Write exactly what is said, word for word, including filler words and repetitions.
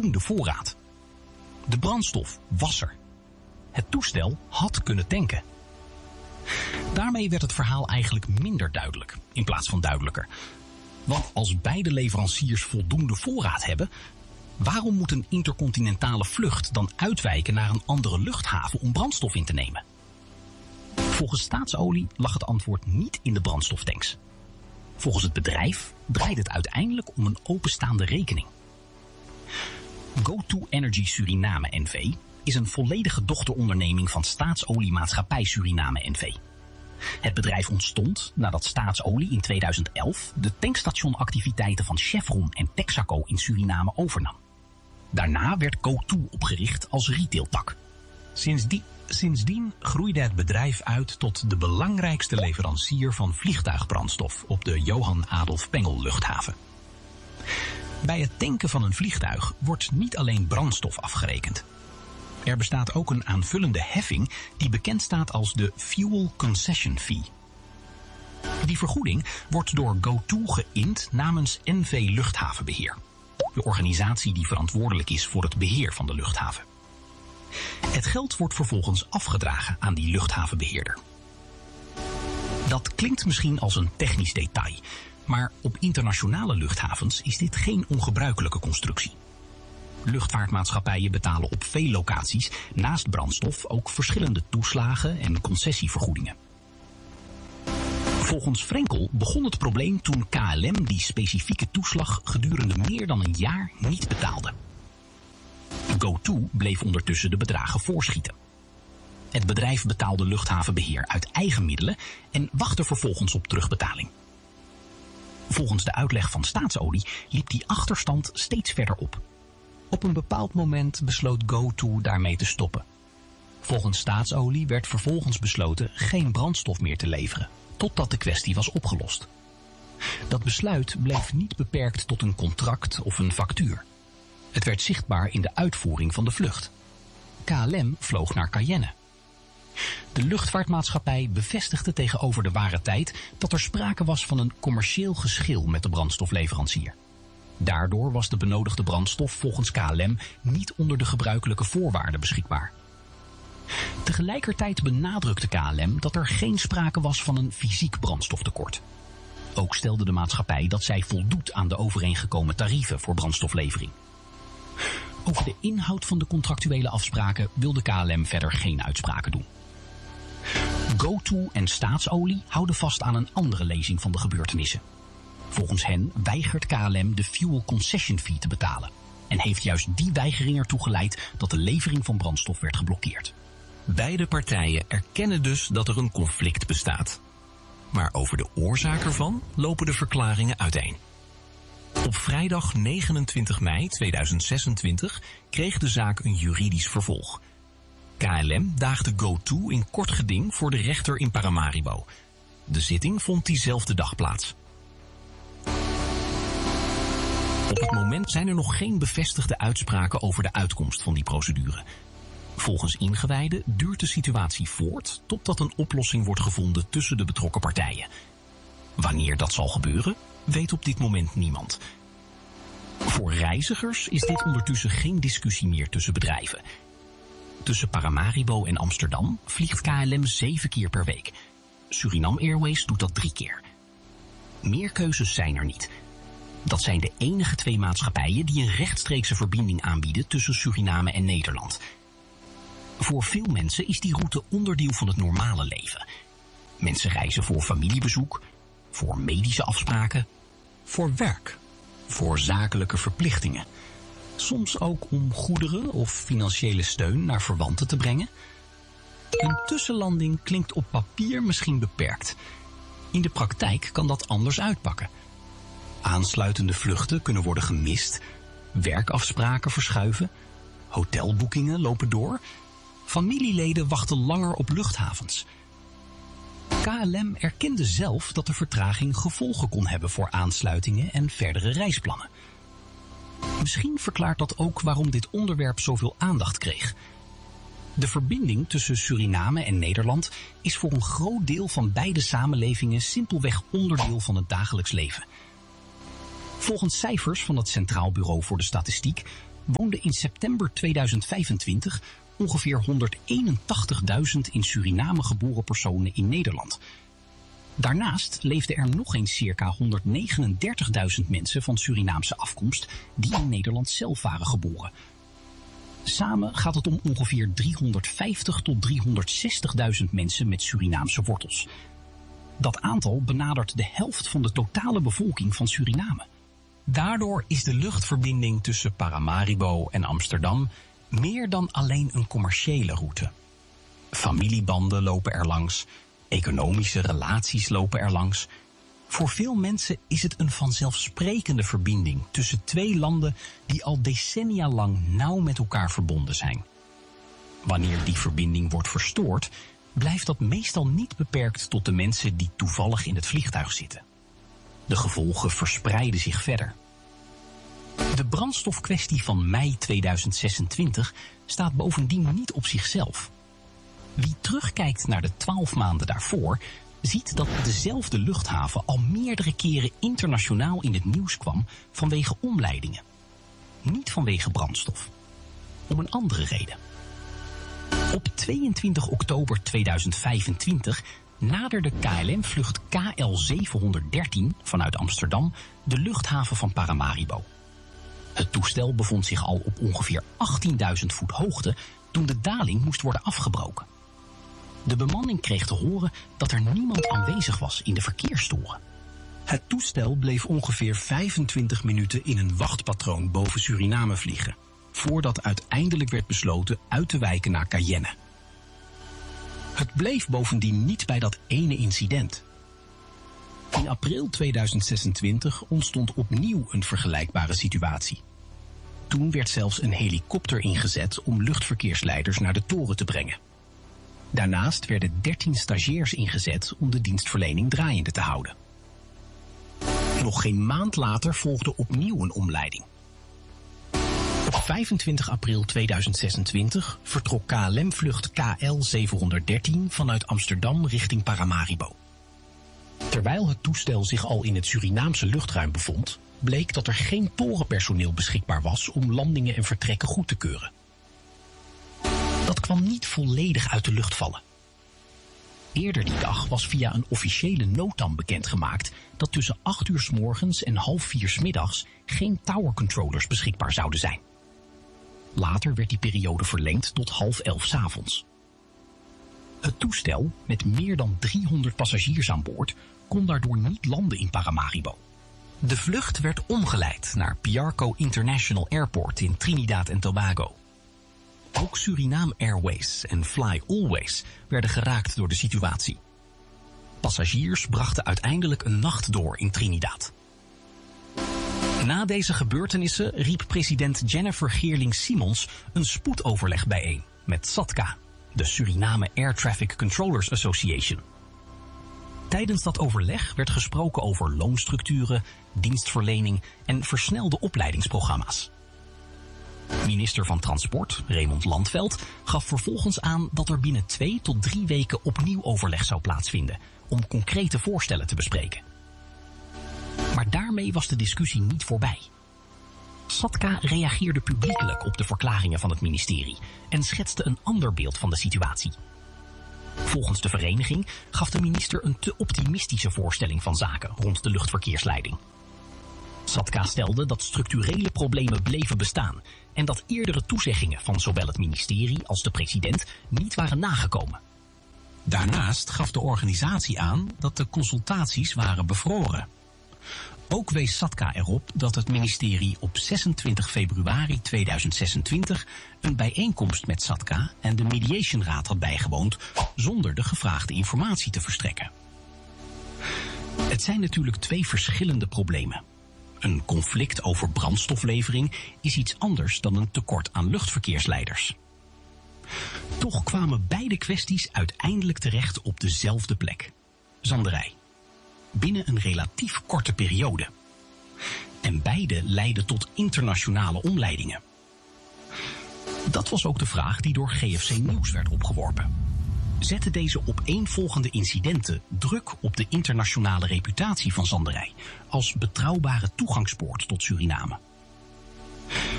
voldoende voorraad. De brandstof was er. Het toestel had kunnen tanken. Daarmee werd het verhaal eigenlijk minder duidelijk, in plaats van duidelijker. Want als beide leveranciers voldoende voorraad hebben, waarom moet een intercontinentale vlucht dan uitwijken naar een andere luchthaven om brandstof in te nemen? Volgens Staatsolie lag het antwoord niet in de brandstoftanks. Volgens het bedrijf draaide het uiteindelijk om een openstaande rekening. GoTo Energy Suriname N V is een volledige dochteronderneming van Staatsoliemaatschappij Suriname N V. Het bedrijf ontstond nadat Staatsolie in tweeduizend elf de tankstationactiviteiten van Chevron en Texaco in Suriname overnam. Daarna werd GoTo opgericht als retailtak. Sindsdien, sindsdien groeide het bedrijf uit tot de belangrijkste leverancier van vliegtuigbrandstof op de Johan Adolf Pengel luchthaven. Bij het tanken van een vliegtuig wordt niet alleen brandstof afgerekend. Er bestaat ook een aanvullende heffing die bekend staat als de Fuel Concession Fee. Die vergoeding wordt door GoTo geïnd namens N V Luchthavenbeheer, de organisatie die verantwoordelijk is voor het beheer van de luchthaven. Het geld wordt vervolgens afgedragen aan die luchthavenbeheerder. Dat klinkt misschien als een technisch detail, maar op internationale luchthavens is dit geen ongebruikelijke constructie. Luchtvaartmaatschappijen betalen op veel locaties naast brandstof ook verschillende toeslagen en concessievergoedingen. Volgens Frenkel begon het probleem toen K L M die specifieke toeslag gedurende meer dan een jaar niet betaalde. GoTo bleef ondertussen de bedragen voorschieten. Het bedrijf betaalde luchthavenbeheer uit eigen middelen en wachtte vervolgens op terugbetaling. Volgens de uitleg van Staatsolie liep die achterstand steeds verder op. Op een bepaald moment besloot GoTo daarmee te stoppen. Volgens Staatsolie werd vervolgens besloten geen brandstof meer te leveren, totdat de kwestie was opgelost. Dat besluit bleef niet beperkt tot een contract of een factuur. Het werd zichtbaar in de uitvoering van de vlucht. K L M vloog naar Cayenne. De luchtvaartmaatschappij bevestigde tegenover de ware tijd dat er sprake was van een commercieel geschil met de brandstofleverancier. Daardoor was de benodigde brandstof volgens K L M niet onder de gebruikelijke voorwaarden beschikbaar. Tegelijkertijd benadrukte K L M dat er geen sprake was van een fysiek brandstoftekort. Ook stelde de maatschappij dat zij voldoet aan de overeengekomen tarieven voor brandstoflevering. Over de inhoud van de contractuele afspraken wilde K L M verder geen uitspraken doen. GoTo en Staatsolie houden vast aan een andere lezing van de gebeurtenissen. Volgens hen weigert K L M de Fuel Concession Fee te betalen en heeft juist die weigering ertoe geleid dat de levering van brandstof werd geblokkeerd. Beide partijen erkennen dus dat er een conflict bestaat. Maar over de oorzaak ervan lopen de verklaringen uiteen. Op vrijdag negenentwintig mei tweeduizend zesentwintig kreeg de zaak een juridisch vervolg. K L M daagde GoTo in kort geding voor de rechter in Paramaribo. De zitting vond diezelfde dag plaats. Op het moment zijn er nog geen bevestigde uitspraken over de uitkomst van die procedure. Volgens ingewijden duurt de situatie voort totdat een oplossing wordt gevonden tussen de betrokken partijen. Wanneer dat zal gebeuren, weet op dit moment niemand. Voor reizigers is dit ondertussen geen discussie meer tussen bedrijven. Tussen Paramaribo en Amsterdam vliegt K L M zeven keer per week. Suriname Airways doet dat drie keer. Meer keuzes zijn er niet. Dat zijn de enige twee maatschappijen die een rechtstreekse verbinding aanbieden tussen Suriname en Nederland. Voor veel mensen is die route onderdeel van het normale leven. Mensen reizen voor familiebezoek, voor medische afspraken, voor werk, voor zakelijke verplichtingen. Soms ook om goederen of financiële steun naar verwanten te brengen. Een tussenlanding klinkt op papier misschien beperkt. In de praktijk kan dat anders uitpakken. Aansluitende vluchten kunnen worden gemist, werkafspraken verschuiven, hotelboekingen lopen door, familieleden wachten langer op luchthavens. K L M erkende zelf dat de vertraging gevolgen kon hebben voor aansluitingen en verdere reisplannen. Misschien verklaart dat ook waarom dit onderwerp zoveel aandacht kreeg. De verbinding tussen Suriname en Nederland is voor een groot deel van beide samenlevingen simpelweg onderdeel van het dagelijks leven. Volgens cijfers van het Centraal Bureau voor de Statistiek woonden in september tweeduizend vijfentwintig ongeveer honderdeenentachtigduizend in Suriname geboren personen in Nederland. Daarnaast leefden er nog eens circa honderdnegenendertigduizend mensen van Surinaamse afkomst die in Nederland zelf waren geboren. Samen gaat het om ongeveer driehonderdvijftig tot driehonderdzestigduizend mensen met Surinaamse wortels. Dat aantal benadert de helft van de totale bevolking van Suriname. Daardoor is de luchtverbinding tussen Paramaribo en Amsterdam meer dan alleen een commerciële route. Familiebanden lopen er langs, economische relaties lopen er langs. Voor veel mensen is het een vanzelfsprekende verbinding tussen twee landen die al decennia lang nauw met elkaar verbonden zijn. Wanneer die verbinding wordt verstoord, blijft dat meestal niet beperkt tot de mensen die toevallig in het vliegtuig zitten. De gevolgen verspreiden zich verder. De brandstofkwestie van mei tweeduizend zesentwintig staat bovendien niet op zichzelf. Wie terugkijkt naar de twaalf maanden daarvoor, ziet dat dezelfde luchthaven al meerdere keren internationaal in het nieuws kwam vanwege omleidingen. Niet vanwege brandstof. Om een andere reden. Op tweeëntwintig oktober tweeduizend vijfentwintig naderde K L M-vlucht K L zevenhonderddertien vanuit Amsterdam de luchthaven van Paramaribo. Het toestel bevond zich al op ongeveer achttienduizend voet hoogte toen de daling moest worden afgebroken. De bemanning kreeg te horen dat er niemand aanwezig was in de verkeerstoren. Het toestel bleef ongeveer vijfentwintig minuten in een wachtpatroon boven Suriname vliegen, voordat uiteindelijk werd besloten uit te wijken naar Cayenne. Het bleef bovendien niet bij dat ene incident. In april tweeduizend zesentwintig ontstond opnieuw een vergelijkbare situatie. Toen werd zelfs een helikopter ingezet om luchtverkeersleiders naar de toren te brengen. Daarnaast werden dertien stagiairs ingezet om de dienstverlening draaiende te houden. Nog geen maand later volgde opnieuw een omleiding. Op vijfentwintig april tweeduizend zesentwintig vertrok K L M-vlucht K L zevenhonderddertien vanuit Amsterdam richting Paramaribo. Terwijl het toestel zich al in het Surinaamse luchtruim bevond, bleek dat er geen torenpersoneel beschikbaar was om landingen en vertrekken goed te keuren. Dat kwam niet volledig uit de lucht vallen. Eerder die dag was via een officiële noodam bekendgemaakt dat tussen acht uur 's morgens en half vier 's middags geen tower controllers beschikbaar zouden zijn. Later werd die periode verlengd tot half elf 's avonds. Het toestel, met meer dan driehonderd passagiers aan boord, kon daardoor niet landen in Paramaribo. De vlucht werd omgeleid naar Piarco International Airport in Trinidad en Tobago. Ook Suriname Airways en Fly Always werden geraakt door de situatie. Passagiers brachten uiteindelijk een nacht door in Trinidad. Na deze gebeurtenissen riep president Jennifer Geerling-Simons een spoedoverleg bijeen met SATCA, de Suriname Air Traffic Controllers Association. Tijdens dat overleg werd gesproken over loonstructuren, dienstverlening en versnelde opleidingsprogramma's. Minister van Transport, Raymond Landveld, gaf vervolgens aan dat er binnen twee tot drie weken opnieuw overleg zou plaatsvinden om concrete voorstellen te bespreken. Maar daarmee was de discussie niet voorbij. SATCA reageerde publiekelijk op de verklaringen van het ministerie en schetste een ander beeld van de situatie. Volgens de vereniging gaf de minister een te optimistische voorstelling van zaken rond de luchtverkeersleiding. SATCA stelde dat structurele problemen bleven bestaan en dat eerdere toezeggingen van zowel het ministerie als de president niet waren nagekomen. Daarnaast gaf de organisatie aan dat de consultaties waren bevroren. Ook wees SATCA erop dat het ministerie op zesentwintig februari tweeduizend zesentwintig een bijeenkomst met SATCA en de Mediationraad had bijgewoond zonder de gevraagde informatie te verstrekken. Het zijn natuurlijk twee verschillende problemen. Een conflict over brandstoflevering is iets anders dan een tekort aan luchtverkeersleiders. Toch kwamen beide kwesties uiteindelijk terecht op dezelfde plek: Zanderij. Binnen een relatief korte periode. En beide leidden tot internationale omleidingen. Dat was ook de vraag die door G F C Nieuws werd opgeworpen. Zetten deze opeenvolgende incidenten druk op de internationale reputatie van Zanderij als betrouwbare toegangspoort tot Suriname?